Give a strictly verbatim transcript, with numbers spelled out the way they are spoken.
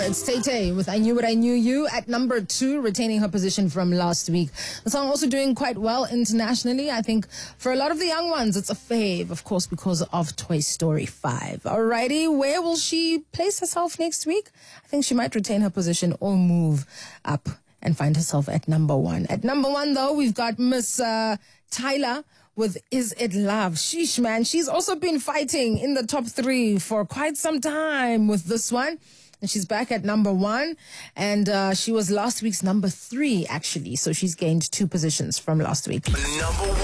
It's Tay Tay with I Knew What I Knew You at number two, retaining her position from last week. The song also doing quite well internationally. I think for a lot of the young ones, it's a fave, of course, because of Toy Story five. Alrighty, where will she place herself next week? I think she might retain her position or move up and find herself at number one. At number one, though, we've got Miss uh, Tyla with Is It Love? Sheesh, man. She's also been fighting in the top three for quite some time with this one. And she's back at number one. And uh, she was last week's number three, actually. So she's gained two positions from last week. Number one.